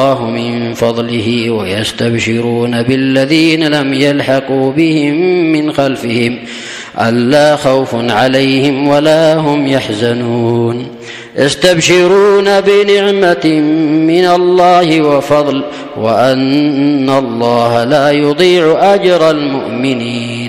الله من فضله ويستبشرون بالذين لم يلحقوا بهم من خلفهم ألا خوف عليهم ولا هم يحزنون يستبشرون بنعمة من الله وفضل وأن الله لا يضيع أجر المؤمنين